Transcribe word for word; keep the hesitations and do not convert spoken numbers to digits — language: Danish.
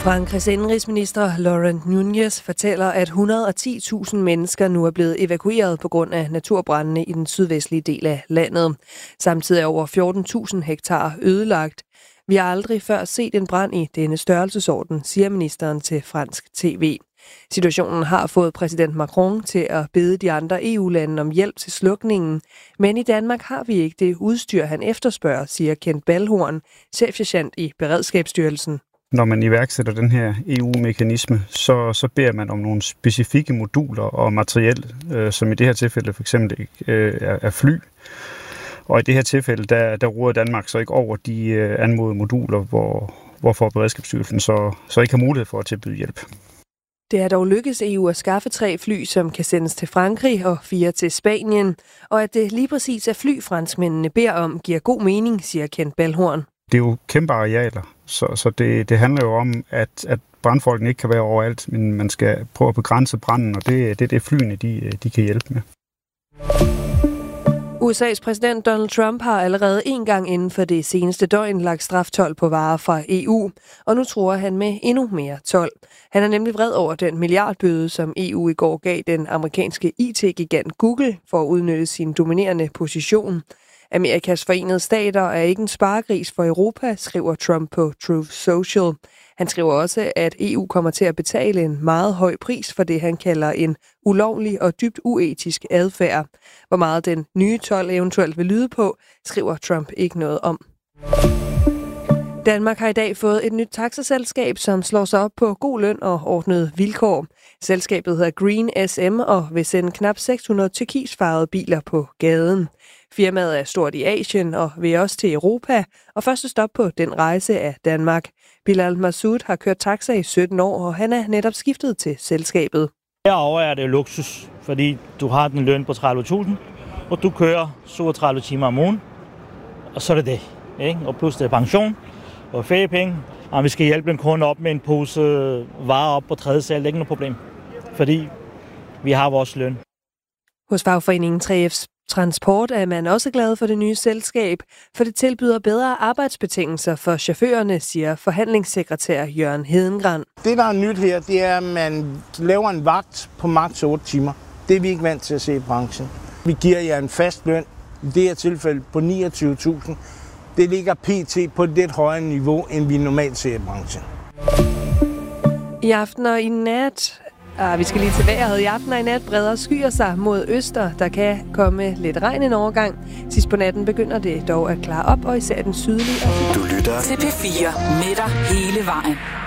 Frankrigs indenrigsminister Laurent Nunez fortæller, at et hundrede og ti tusind mennesker nu er blevet evakueret på grund af naturbrændene i den sydvestlige del af landet. Samtidig er over fjorten tusind hektar ødelagt. Vi har aldrig før set en brand i denne størrelsesorden, siger ministeren til fransk tv. Situationen har fået præsident Macron til at bede de andre E U-lande om hjælp til slukningen, men i Danmark har vi ikke det udstyr, han efterspørger, siger Kent Balhorn, chefsergent i Beredskabsstyrelsen. Når man iværksætter den her E U-mekanisme, så, så beder man om nogle specifikke moduler og materiel, øh, som i det her tilfælde for eksempel øh, er, er fly. Og i det her tilfælde, der, der råder Danmark så ikke over de øh, anmodede moduler, hvor, hvorfor Beredskabsstyrelsen så, så ikke har mulighed for at tilbyde hjælp. Det er dog lykkedes E U at skaffe tre fly, som kan sendes til Frankrig og fire til Spanien, og at det lige præcis er fly, franskmændene beder om, giver god mening, siger Kent Balhorn. Det er jo kæmpe arealer, så, så det, det handler jo om, at, at brandfolkene ikke kan være overalt, men man skal prøve at begrænse branden, og det er det, det flyene de, de kan hjælpe med. U S A's præsident Donald Trump har allerede en gang inden for det seneste døgn lagt straftold på varer fra E U, og nu tror han med endnu mere told. Han er nemlig vred over den milliardbøde, som E U i går gav den amerikanske I T-gigant Google for at udnytte sin dominerende position. Amerikas Forenede Stater er ikke en sparegris for Europa, skriver Trump på Truth Social. Han skriver også, at E U kommer til at betale en meget høj pris for det, han kalder en ulovlig og dybt uetisk adfærd. Hvor meget den nye told eventuelt vil lyde på, skriver Trump ikke noget om. Danmark har i dag fået et nyt taxaselskab, som slår sig op på god løn og ordnede vilkår. Selskabet hedder Green S M og vil sende knap seks hundrede turkisfarvede biler på gaden. Firmaet er stort i Asien og vil også til Europa, og første stop på den rejse er Danmark. Bilal Massoud har kørt taxa i sytten år, og han er netop skiftet til selskabet. Herover er det luksus, fordi du har den løn på tredive tusind, og du kører syvogtredive timer om ugen, og så er det det. Ikke? Og plus det er pension og feriepenge, og vi skal hjælpe en kunde op med en pose varer op på tredje sal, det er ikke noget problem, fordi vi har vores løn. Hos fagforeningen tre F's Transport er man også glad for det nye selskab, for det tilbyder bedre arbejdsbetingelser for chaufførerne, siger forhandlingssekretær Jørgen Hedengran. Det, der er nyt her, det er, at man laver en vagt på maks otte timer. Det er vi ikke vant til at se i branchen. Vi giver jer en fast løn, i det her tilfælde på niogtyve tusind. Det ligger pt. På et lidt højere niveau, end vi normalt ser i branchen. I aften og i nat... Ah, vi skal lige til vejret. I aften og i nat breder skyer sig mod øster. Der kan komme lidt regn en overgang. Sidst på natten begynder det dog at klare op, og især den sydlige. Du lytter til P fire med dig hele vejen.